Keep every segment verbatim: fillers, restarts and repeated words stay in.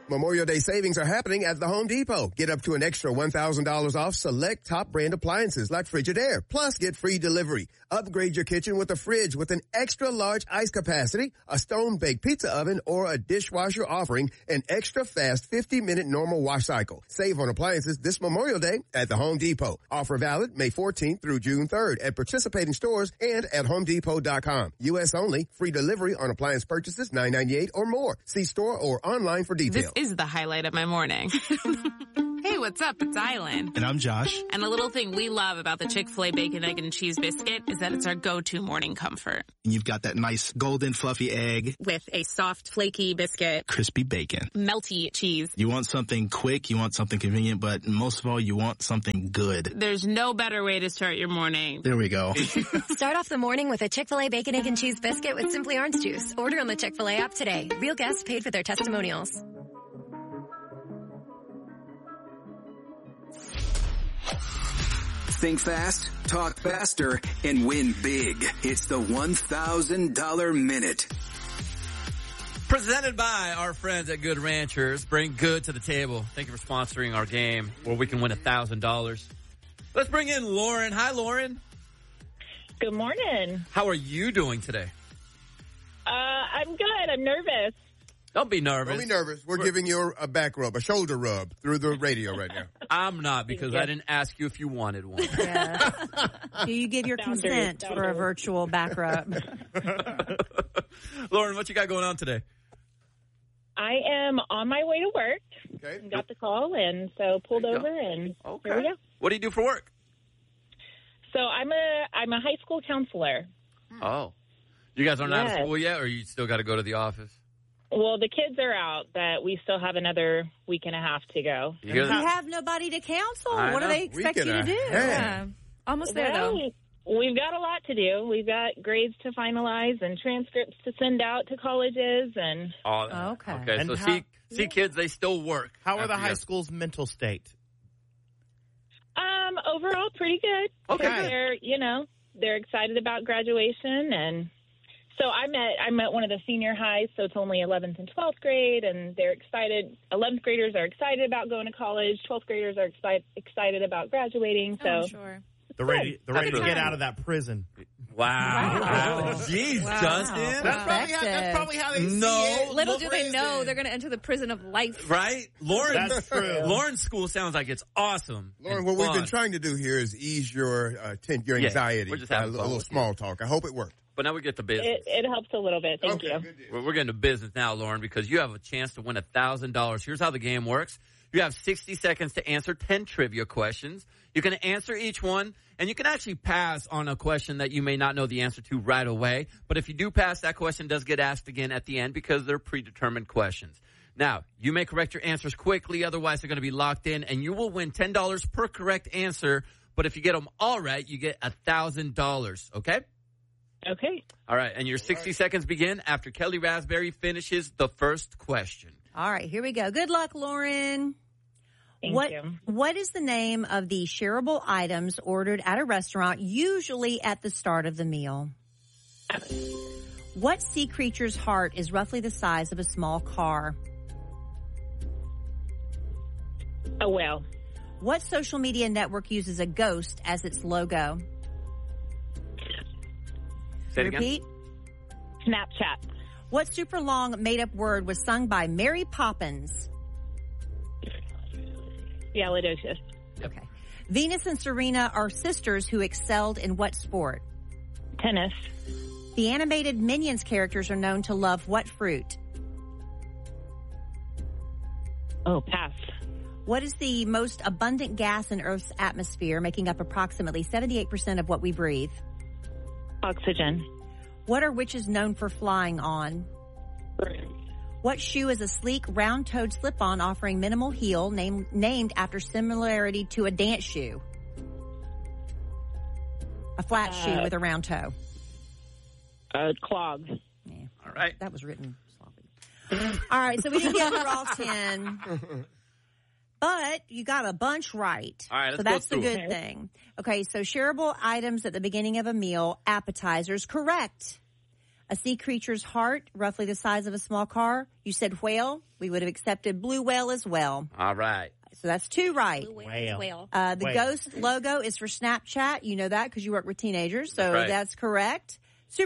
Memorial Day savings are happening at the Home Depot. Get up to an extra one thousand dollars off select top brand appliances like Frigidaire. Plus, get free delivery. Upgrade your kitchen with a fridge with an extra large ice capacity, a stone-baked pizza oven, or a dishwasher offering an extra fast fifty minute normal wash cycle. Save on appliances this Memorial Day at the Home Depot. Offer valid May fourteenth through June third at participating stores and at home depot dot com. U S only. Free delivery on appliance purchases nine ninety-eight or more. See store or online for details. This is the highlight of my morning. Hey, what's up? It's Island. And I'm Josh. And the little thing we love about the Chick-fil-A Bacon, Egg, and Cheese Biscuit is that it's our go-to morning comfort. And you've got that nice golden fluffy egg. With a soft, flaky biscuit. Crispy bacon. Melty cheese. You want something quick, you want something convenient, but most of all, you want something good. There's no better way to start your morning. There we go. Start off the morning with a Chick-fil-A Bacon, Egg, and Cheese Biscuit with Simply Orange Juice. Order on the Chick-fil-A app today. Real guests paid for their testimonials. Think fast, talk faster, and win big. It's the one thousand dollars Minute. Presented by our friends at Good Ranchers. Bring good to the table. Thank you for sponsoring our game where we can win one thousand dollars. Let's bring in Lauren. Hi, Lauren. Good morning. How are you doing today? Uh, I'm good. I'm nervous. Don't be nervous. Don't be nervous. We're, We're giving you a back rub, a shoulder rub through the radio right now. I'm not because I didn't ask you if you wanted one. Yeah. Do you give your Boundaries, consent boundaries. for a virtual back rub? Lauren, what you got going on today? I am on my way to work. Okay. Got the call, and so pulled There you over, go. and Okay. here we go. What do you do for work? So I'm a I'm a high school counselor. Oh. You guys aren't out of Yes. school yet, or you still got to go to the office? Well, the kids are out, but we still have another week and a half to go. You hear You that? have nobody to counsel. I What do know. they expect you Week to and do? a half. Yeah. Almost there, Well, though. we've got a lot to do. We've got grades to finalize and transcripts to send out to colleges, and Oh, Okay. Okay, And so how- see, see, kids, they still work. How are the after high you- school's mental state? um, overall pretty good. Okay. They're you know they're excited about graduation, and so I'm at I'm at one of the senior highs, so it's only eleventh and twelfth grade, and they're excited. eleventh graders are excited about going to college. twelfth graders are excited excited about graduating. So Oh, sure. They're ready, they're ready to That's get good. out of that prison. Wow. Wow. Jeez, Wow. Justin. That's probably, how, that's probably how they No. see it. Little do they Prison. know they're going to enter the prison of life. Right? Lauren, That's true. Lauren's school sounds like it's awesome. Lauren, and what we've fun. been trying to do here is ease your uh, ten, your Yeah, anxiety. we're just by a having little, fun little with small talk. I hope it worked. But now we get to business. it, it helps a little bit. Thank okay, you. good deal. We're, we're getting to business now, Lauren, because you have a chance to win one thousand dollars. Here's how the game works. You have sixty seconds to answer ten trivia questions. You can answer each one, and you can actually pass on a question that you may not know the answer to right away. But if you do pass, that question does get asked again at the end because they're predetermined questions. Now, you may correct your answers quickly, otherwise they're going to be locked in, and you will win ten dollars per correct answer. But if you get them all right, you get one thousand dollars, okay? Okay. All right, and your sixty seconds begin after Kelly Raspberry finishes the first question. All right, here we go. Good luck, Lauren. Thank what, you. What is the name of the shareable items ordered at a restaurant, usually at the start of the meal? What sea creature's heart is roughly the size of a small car? A whale. What social media network uses a ghost as its logo? Say it again. Repeat. Snapchat. What super long made-up word was sung by Mary Poppins? Yalodocious. Okay. Venus and Serena are sisters who excelled in what sport? Tennis. The animated Minions characters are known to love what fruit? Oh, pass. What is the most abundant gas in Earth's atmosphere, making up approximately seventy-eight percent of what we breathe? Oxygen. What are witches known for flying on? What shoe is a sleek, round-toed slip-on offering minimal heel, name, named after similarity to a dance shoe? A flat Uh, shoe with a round toe. Uh, clogs. Yeah, All right. that was written sloppy. All right, so we didn't get through all ten. But you got a bunch right. All right, let's so go that's the through good it. thing. Okay, so shareable items at the beginning of a meal, appetizers, correct. A sea creature's heart, roughly the size of a small car. You said whale. We would have accepted blue whale as well. All right. So that's two right. Blue whale. whale. Uh, the Whale. ghost logo is for Snapchat. You know that because you work with teenagers. So Right. that's correct.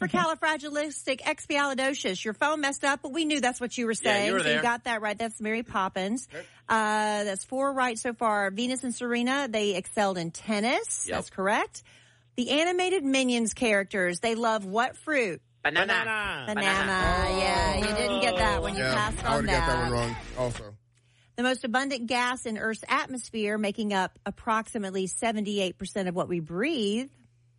Supercalifragilisticexpialidocious. Your phone messed up, but we knew that's what you were Yeah, saying. you were so there. you got that right. That's Mary Poppins. Uh, that's four right so far. Venus and Serena, they excelled in tennis. Yep. That's correct. The animated Minions characters, they love what fruit? Banana. Banana. Banana. Yeah, you didn't get that one. You Yeah, passed I on would have got that that. one wrong also. The most abundant gas in Earth's atmosphere, making up approximately seventy-eight percent of what we breathe.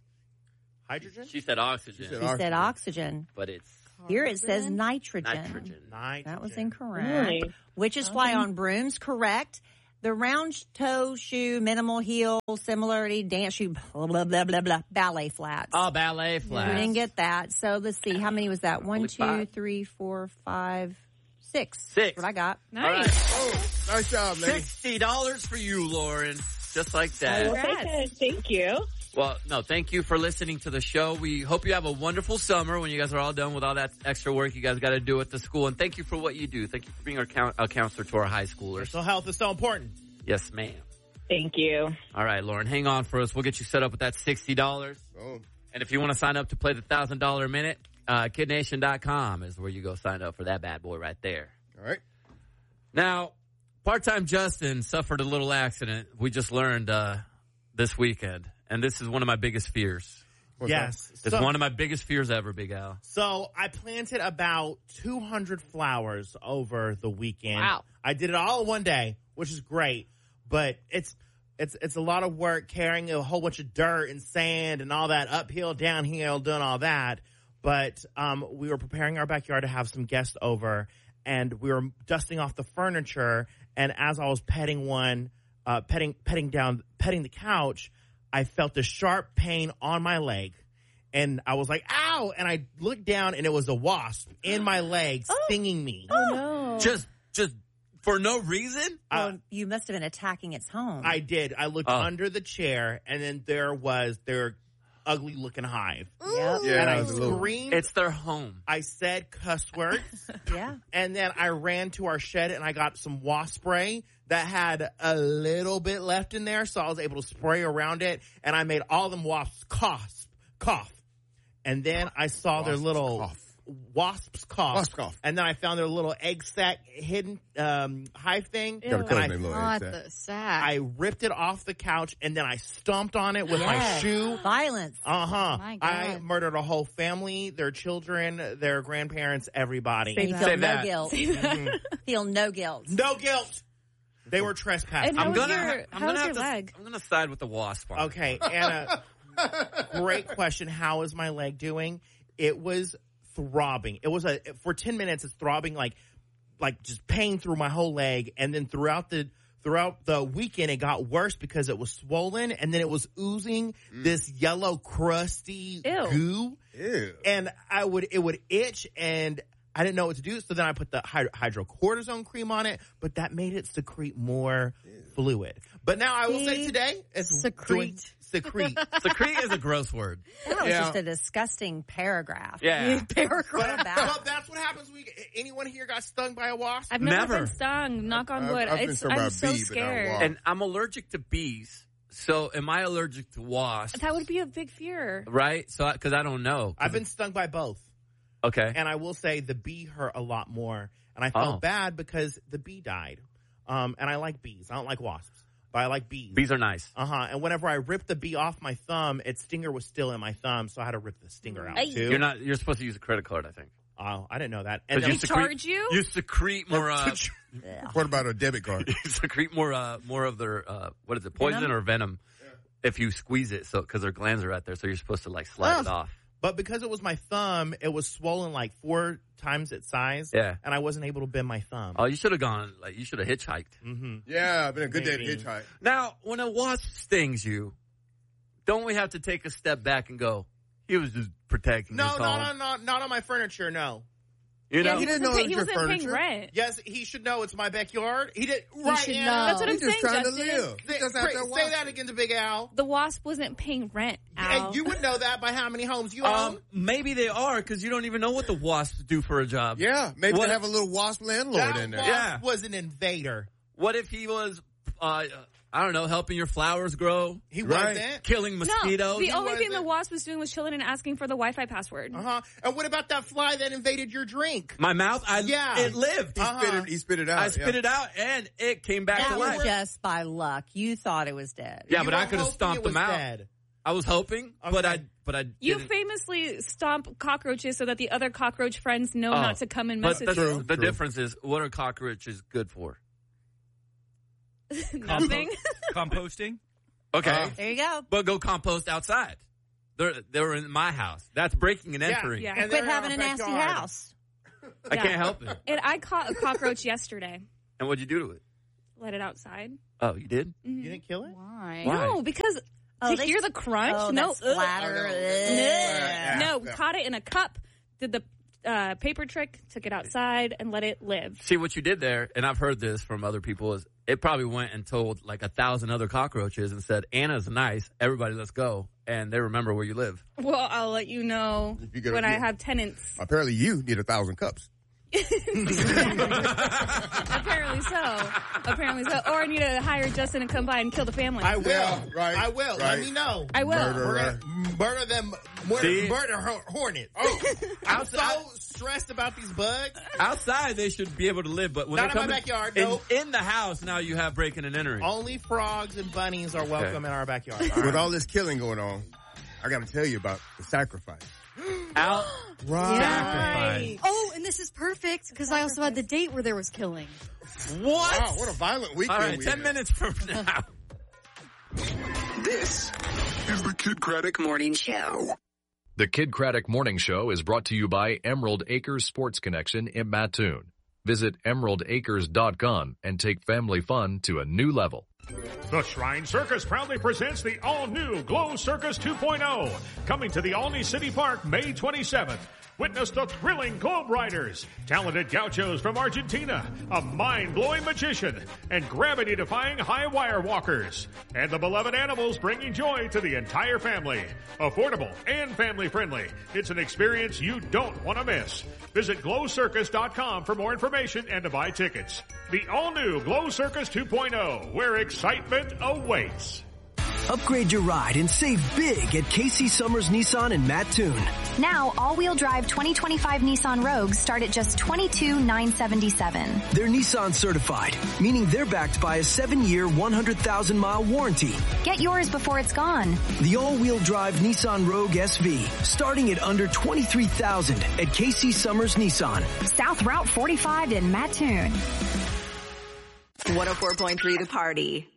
Hydrogen? She said oxygen. She said He said oxygen. But it's Here it says nitrogen. nitrogen. Nitrogen. That was incorrect. Really? Witches fly on brooms, correct. The round toe shoe, minimal heel, similarity, dance shoe, blah, blah, blah, blah, blah, ballet flats. Oh, ballet We flags. didn't get that. So let's see. How many was that? One, Only two, five. three, four, five, six. Six. That's what I got. Nice. Oh, nice job, lady. sixty dollars for you, Lauren. Just like that. Well, thank, thank you. Well, no, thank you for listening to the show. We hope you have a wonderful summer when you guys are all done with all that extra work you guys got to do at the school. And thank you for what you do. Thank you for being our count- a counselor to our high schoolers. Mental health is so important. Yes, ma'am. Thank you. All right, Lauren, hang on for us. We'll get you set up with that sixty dollars. Oh. And if you want to sign up to play the one thousand dollars a minute, uh, kid nation dot com is where you go sign up for that bad boy right there. All right. Now, part-time Justin suffered a little accident. We just learned uh, this weekend. And this is one of my biggest fears. What's Yes. It's So- one of my biggest fears ever, Big Al. So I planted about two hundred flowers over the weekend. Wow. I did it all in one day, which is great, but it's it's it's a lot of work carrying a whole bunch of dirt and sand and all that uphill, downhill, doing all that. But um, we were preparing our backyard to have some guests over, and we were dusting off the furniture. And as I was petting one, uh, petting petting down, petting the couch, I felt a sharp pain on my leg. And I was like, ow! And I looked down, and it was a wasp in my leg stinging me. Oh, no. Just, just for no reason? Well, Uh, you must have been attacking its home. I did. I looked Oh. under the chair, and then there was their ugly-looking hive. Yep. Yeah, and that I was a little. screamed. It's their home. I said cuss words. Yeah. And then I ran to our shed, and I got some wasp spray that had a little bit left in there, so I was able to spray around it, and I made all them wasps cough, cough. And then I saw their Wasps little cough. wasps cough. Wasp cough. And then I found their little egg sac hidden um, hive thing. Got a And color I, name, little Not egg sack. the sack. I ripped it off the couch, and then I stomped on it with my Yes. shoe. Violence. Uh-huh. My God. I murdered a whole family, their children, their grandparents, everybody. And you that. feel Save no that. guilt. Mhm. Feel no guilt. No guilt. They were trespassing. And how I'm was gonna, your- I'm how gonna was have your to, leg? I'm gonna side with the wasp. On it. Okay, Anna, great question. How is my leg doing? It was throbbing. It was a for ten minutes. It's throbbing like like just pain through my whole leg, and then throughout the throughout the weekend, it got worse because it was swollen, and then it was oozing this yellow crusty Ew. goo, Ew. and I would it would itch and. I didn't know what to do, so then I put the hyd- hydrocortisone cream on it, but that made it secrete more fluid. But now I will say See? today, it's Secrete. doing secrete. Secrete is a gross word. That was Yeah. just a disgusting paragraph. Yeah. Paragraph But, about. well, that's what happens. We anyone here got stung by a wasp? I've never, Never. been stung. Knock on I've- wood. I've been it's, stung by I'm a so bee, but not a scared. wasp. And I'm allergic to bees. So am I allergic to wasps? That would be a big fear. Right? So, because I don't know. 'Cause I've been stung by both, Okay. and I will say the bee hurt a lot more, and I felt Oh. bad because the bee died. Um, and I like bees. I don't like wasps, but I like bees. Bees are nice. Uh huh. And whenever I ripped the bee off my thumb, its stinger was still in my thumb, so I had to rip the stinger out Ay. too. You're not. You're supposed to use a credit card, I think. Oh, I didn't know that. And Because then- They secrete- charge you? You secrete more. Uh, What about a debit card? you secrete more. Uh, more of their. Uh, what is it? Poison Venom? or venom? If you squeeze it, so because their glands are right there, so you're supposed to like slide Oh. it off. But because it was my thumb, it was swollen like four times its size. Yeah. And I wasn't able to bend my thumb. Oh, you should have gone. Like you should have hitchhiked. Mm-hmm. Yeah, been a good day to Maybe. hitchhike. Now, when a wasp stings you, don't we have to take a step back and go, he was just protecting No, his no, home? no, no, not on my furniture, no. You know, Yeah, he, He didn't wasn't, know pay- it was he your wasn't paying furniture. rent. Yes, he should know it's my backyard. He did right should now. know. That's what I'm He's just saying, trying Justin. to live. He Say, just out there say walking. that again to Big Al. The Wasp wasn't paying rent, Al. And you would know that by how many homes you um, own. maybe they are because you don't even know what the wasps do for a job. Yeah, maybe What they if- have a little wasp landlord That in there. wasp Yeah. was an invader. What if he was, uh, I don't know, helping your flowers grow, He Right. wasn't. killing No, mosquitoes? the only thing wasn't. the Wasp was doing was chilling and asking for the Wi-Fi password. Uh-huh. And what about that fly that invaded your drink? My mouth, I, Yeah. it lived. He, Uh-huh. spit it, he spit it out. I spit yeah. it out and it came back That to was life. just by luck. You thought it was dead. Yeah, You but were I could have hoping stomped it was them out. dead. I was hoping, but Okay. I, but I You didn't. famously stomp cockroaches so that the other cockroach friends know Oh, not to come and but mess with the, you. the True. difference is, what are cockroaches good for? Nothing. Composting? Okay, Uh, There you go. but go compost outside. They're they're in my house. That's breaking and Yeah, entering. yeah. And Quit they're in having our a nasty backyard. house. I Yeah. can't help it. And I caught a cockroach yesterday. And what'd you do to it? Let it outside. Oh, you did? You didn't kill it? Why? Why? No, because Oh, to they- hear the crunch. Oh, no, that ugh. splatter. Oh, no. Ugh. Yeah. no, Yeah. caught it in a cup. Did the uh, paper trick. Took it outside and let it live. See what you did there, and I've heard this from other people, is it probably went and told like a thousand other cockroaches and said, Anna's nice, everybody let's go. And they remember where you live. Well, I'll let you know you get a- when I yeah. have tenants. Apparently you need a thousand cups. Apparently so. Apparently so. Or I need to hire Justin to come by and kill the family. I will. Yeah, right, I will. right. Let me know. I will. Murder. We're gonna murder them. Murder, See? murder hor- hornets. Oh, I'm so stressed about these bugs. Outside, they should be able to live, but when Not they in my come backyard, in, nope. in the house, now you have breaking and entering. Only frogs and bunnies are welcome in our backyard. All with right. all this killing going on, I got to tell you about the sacrifice. Out. Right. Sacrifice. Oh, and this is perfect because I also had the date where there was killing. What? Wow, what a violent weekend. All right, we ten had. minutes from now. This is the Kid Craddock Morning Show. The Kid Craddock Morning Show is brought to you by Emerald Acres Sports Connection in Mattoon. Visit emerald acres dot com and take family fun to a new level. The Shrine Circus proudly presents the all-new Glow Circus two point oh, coming to the Alney City Park May twenty-seventh. Witness the thrilling Globe Riders, talented gauchos from Argentina, a mind-blowing magician, and gravity-defying high wire walkers. And the beloved animals bringing joy to the entire family. Affordable and family-friendly. It's an experience you don't want to miss. Visit glow circus dot com for more information and to buy tickets. The all-new Glow Circus two point oh, where excitement awaits. Upgrade your ride and save big at Casey Summers Nissan in Mattoon. Now, all-wheel drive twenty twenty-five Nissan Rogues start at just twenty-two thousand nine hundred seventy-seven dollars. They're Nissan certified, meaning they're backed by a seven-year, one hundred thousand mile warranty. Get yours before it's gone. The all-wheel drive Nissan Rogue S V, starting at under twenty-three thousand dollars at Casey Summers Nissan. South Route forty-five in Mattoon. one oh four point three The Party.